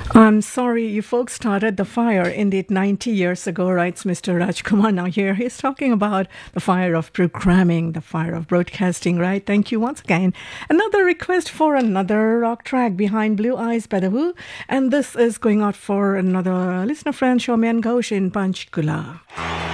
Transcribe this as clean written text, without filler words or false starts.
I'm sorry, you folks started the fire indeed 90 years ago, writes Mr. Rajkumar. Now, here he's talking about the fire of programming, the fire of broadcasting, right? Thank you once again. Another request for another rock track, Behind Blue Eyes by The Who. And this is going out for another listener friend, Shomyan Ghosh in Panchkula.